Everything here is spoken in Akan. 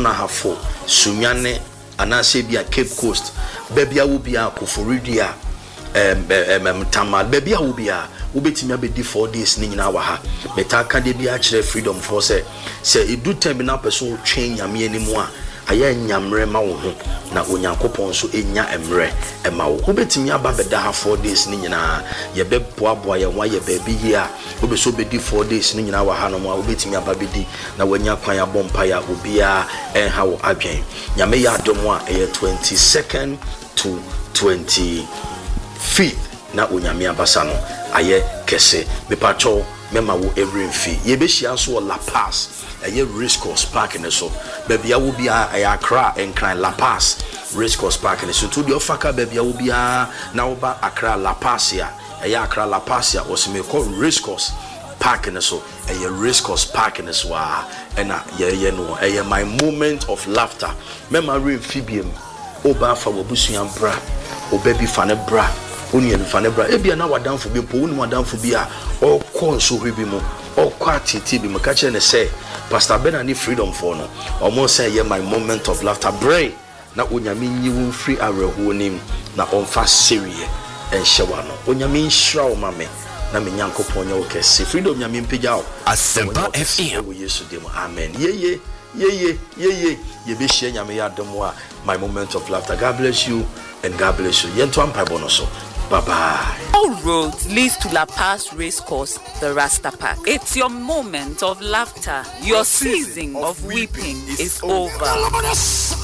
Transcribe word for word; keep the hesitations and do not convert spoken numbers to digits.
Ebuna Hafo, Sunyane, Anasebia, Cape Coast, Bebia Ubia, Koforidia, um, Tamal, Bebia Ubia, Ubetimia be four days, Nina Waha, Betaka de Biachre Freedom Force, say it do terminal person change Yami anymore. Aya nyamre ma wo ho na onyankopon so enya emre ema wo obetimi aba beda ha four days ni nyina ye beboaboa ye wa ye baabi yi a obeso bedi four days ni nyina wa ha no ma obetimi aba bedi na wanya kwan ya bompa ya obia enha wo adwen nyame ya adom a eye twenty-second to twenty-fifth na onyame abasa no aye kese mepacho mema wo every fee ye be hia so La Paz aye Race Course Park ne so baby a wo bia aye Accra enkran La Paz Race Course Park ne so to the ofaka baby a wo bia na wo ba Accra La Paz ya aye Accra La Paz ya osime call Race Course Park ne so aye Race Course Park ne so a ena ye ye no aye my moment of laughter mema re fibiem oba fa wo busuan bra obabi fa ne bra oni en fa ne bra e bia na wadanfo bi po oni wadanfo bi a o kon so hwebi mu o kwati ti bi maka che ne say Pastor Ben and Freedom for no almost say yeah my moment of laughter bray na onyame nyiwu free areho nim na onfa serie en hyewa no onyame nhira o mame na me nyankopon nya wo kese Freedom nyame mpegya o Asempa F M wo Yesu dem amen ye ye ye ye ye ye ye be hye nyame ya dom a my moment of laughter. God bless you and God bless you yento ampa bono so. Bye-bye. All roads leads to La Paz Race Course, the Rasta Park. It's your moment of laughter. Your season of weeping is over.